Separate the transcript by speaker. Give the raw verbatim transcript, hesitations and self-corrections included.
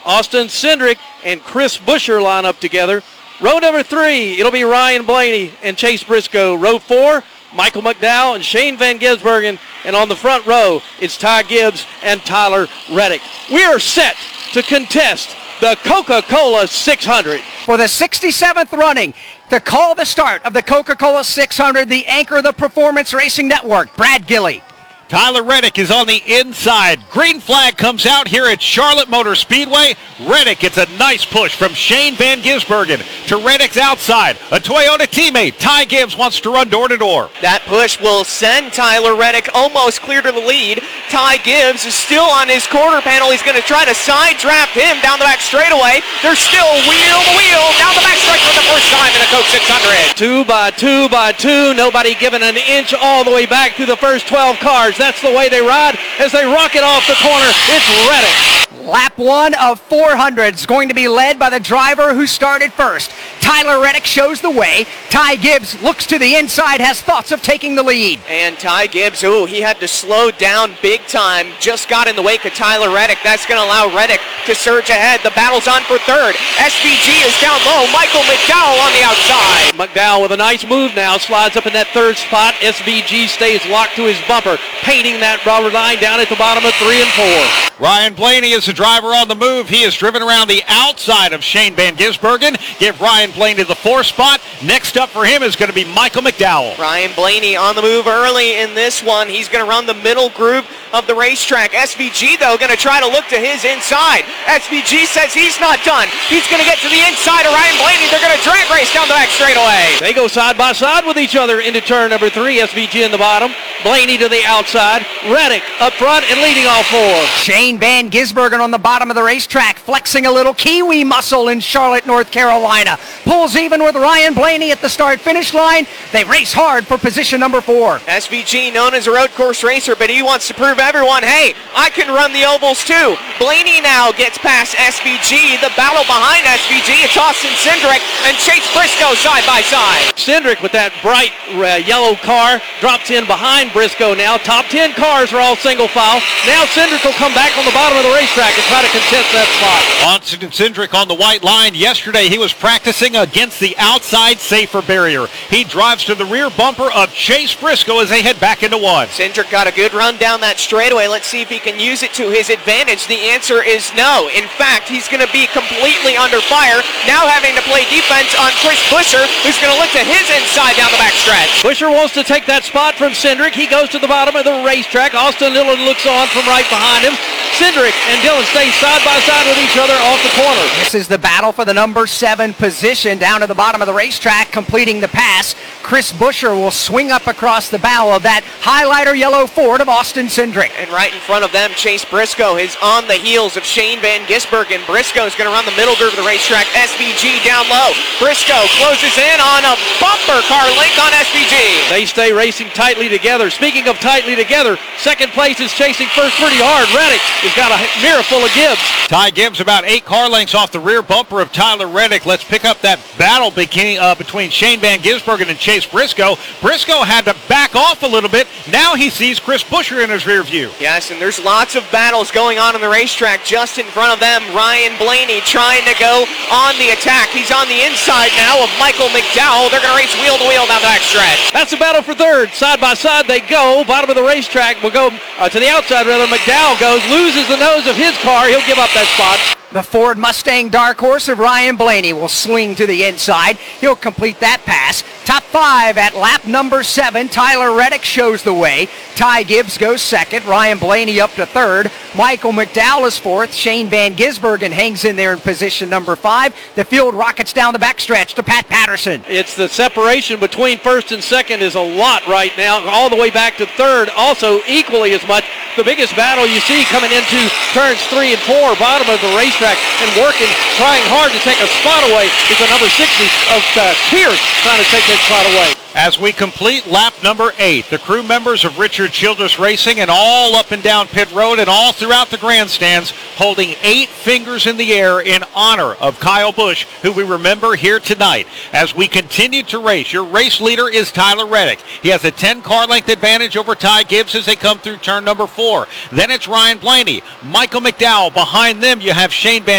Speaker 1: Austin Cindric and Chris Buescher line up together. Row number three, it'll be Ryan Blaney and Chase Briscoe. Row four, Michael McDowell and Shane Van Gisbergen. And on the front row, it's Ty Gibbs and Tyler Reddick. We are set to contest the Coca-Cola six hundred.
Speaker 2: For the sixty-seventh running, to call the start of the Coca-Cola six hundred, the anchor of the Performance Racing Network, Brad Gilley.
Speaker 3: Tyler Reddick is on the inside. Green flag comes out here at Charlotte Motor Speedway. Reddick gets a nice push from Shane Van Gisbergen to Reddick's outside. A Toyota teammate, Ty Gibbs, wants to run door to door.
Speaker 4: That push will send Tyler Reddick almost clear to the lead. Ty Gibbs is still on his quarter panel. He's going to try to side draft him down the back straightaway. They're still wheel to wheel down the back stretch for the first time in the Coke six hundred.
Speaker 1: Two by two by two. Nobody giving an inch all the way back through the first twelve cars. That's the way they ride as they rocket off the corner. It's Reddick.
Speaker 2: Lap one of four hundred is going to be led by the driver who started first. Tyler Reddick shows the way. Ty Gibbs looks to the inside, has thoughts of taking the lead.
Speaker 4: And Ty Gibbs, ooh, he had to slow down big time. Just got in the wake of Tyler Reddick. That's going to allow Reddick to surge ahead. The battle's on for third. S V G is down low. Michael McDowell on the outside.
Speaker 1: McDowell with a nice move now. Slides up in that third spot. S V G stays locked to his bumper, painting that rubber line down at the bottom of three and four.
Speaker 3: Ryan Blaney is the driver on the move. He is driven around the outside of Shane Van Gisbergen. Give Ryan Blaney the fourth spot. Next up for him is going to be Michael McDowell.
Speaker 4: Ryan Blaney on the move early in this one. He's going to run the middle group of the racetrack. S V G, though, going to try to look to his inside. S V G says he's not done. He's going to get to the inside of Ryan Blaney. They're going to drag race down the back straightaway.
Speaker 1: They go side by side with each other into turn number three. S V G in the bottom. Blaney to the outside. Reddick up front and leading all four.
Speaker 2: Shane Van Gisbergen on the bottom of the racetrack, flexing a little Kiwi muscle in Charlotte, North Carolina. Pulls even with Ryan Blaney at the start-finish line. They race hard for position number four.
Speaker 4: S V G, known as a road course racer, but he wants to prove everyone, hey, I can run the ovals too. Blaney now gets past S V G. The battle behind S V G, it's Austin Cindric and Chase Briscoe side by side.
Speaker 1: Cindric with that bright uh, yellow car drops in behind Briscoe now. Top ten cars are all single file. Now Cindric will come back on the bottom of the racetrack and try to contest that spot.
Speaker 3: Austin Cindric on the white line. Yesterday he was practicing against the outside safer barrier. He drives to the rear bumper of Chase Briscoe as they head back into one.
Speaker 4: Cindric got a good run down that straightaway. Let's see if he can use it to his advantage. The answer is no. In fact, he's going to be completely under fire. Now having to play defense on Chris Buescher, who's going to look to his inside down the back stretch.
Speaker 1: Buescher wants to take that spot from Cindric. He goes to the bottom of the racetrack. Austin Dillon looks on from right behind him. Cindric and Dillon stay side by side with each other off the corner.
Speaker 2: This is the battle for the number seven position down to the bottom of the racetrack, completing the pass. Chris Buescher will swing up across the bow of that highlighter yellow Ford of Austin Cindric.
Speaker 4: And right in front of them, Chase Briscoe is on the heels of Shane Van Gisbergen. Briscoe's going to run the middle group of the racetrack. S V G down low. Briscoe closes in on a bumper car link on S V G.
Speaker 1: They stay racing tightly together. Speaking of tightly together, second place is chasing first pretty hard. Reddick has got a mirror full of Gibbs.
Speaker 3: Ty Gibbs about eight car lengths off the rear bumper of Tyler Reddick. Let's pick up that battle beginning, uh, between Shane Van Gisbergen and Chase Briscoe. Briscoe had to back off a little bit. Now he sees Chris Buescher in his rear view.
Speaker 4: Yes, and there's lots of battles going on in the racetrack. Just in front of them, Ryan Blaney trying to go on the attack. He's on the inside now of Michael McDowell. They're going to race wheel to wheel down the back stretch.
Speaker 1: That's the battle for third. Side by side they go. Bottom of the racetrack will go uh, to the outside rather. McDowell goes, loses the nose of his car. He'll give up that spot.
Speaker 2: The Ford Mustang dark horse of Ryan Blaney will swing to the inside. He'll complete that pass. Top five at lap number seven. Tyler Reddick shows the way. Ty Gibbs goes second. Ryan Blaney up to third. Michael McDowell is fourth. Shane Van Gisbergen hangs in there in position number five. The field rockets down the backstretch to Pat Patterson.
Speaker 1: It's the separation between first and second is a lot right now, all the way back to third, also equally as much. The biggest battle you see coming into turns three and four, bottom of the racetrack, and working, trying hard to take a spot away is the number sixty of uh, Pierce trying to take that spot away.
Speaker 3: As we complete lap number eight, the crew members of Richard Childress Racing and all up and down pit road and all throughout the grandstands holding eight fingers in the air in honor of Kyle Busch, who we remember here tonight. As we continue to race, your race leader is Tyler Reddick. He has a ten car length advantage over Ty Gibbs as they come through turn number four. Then it's Ryan Blaney, Michael McDowell. Behind them you have Shane Van